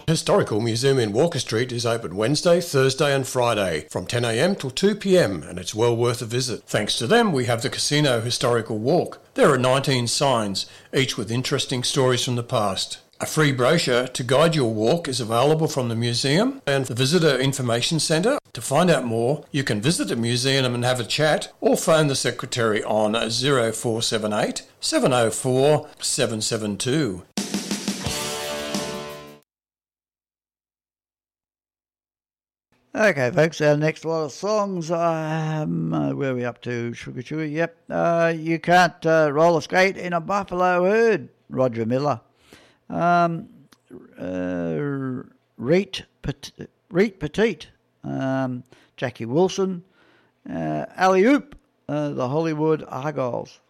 Historical Museum in Walker Street is open Wednesday, Thursday and Friday from 10 a.m. till 2 p.m. and it's well worth a visit. Thanks to them, we have the Casino Historical Walk. There are 19 signs, each with interesting stories from the past. A free brochure to guide your walk is available from the museum and the Visitor Information Centre. To find out more, you can visit the museum and have a chat or phone the secretary on 0478 704 772. Okay, folks, our next lot of songs, where are we up to? Sugar Sugar, yep. You Can't Roller Skate in a Buffalo Herd, Roger Miller. Reet Petite, Jackie Wilson, Alley Oop, the Hollywood Argyles.